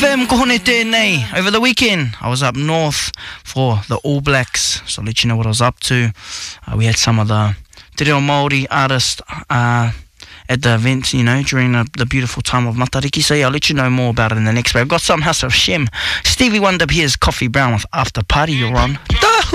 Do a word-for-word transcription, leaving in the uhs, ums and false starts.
M, ko hone tēnei. Over the weekend, I was up north for the All Blacks, so I'll let you know what I was up to. Uh, we had some of the Te Reo Māori artists uh, at the event, you know, during the, the beautiful time of Matariki. So yeah, I'll let you know more about it in the next way. I've got some House of Shem. Stevie Wonder here's Coffee Brown with After Party. You're on.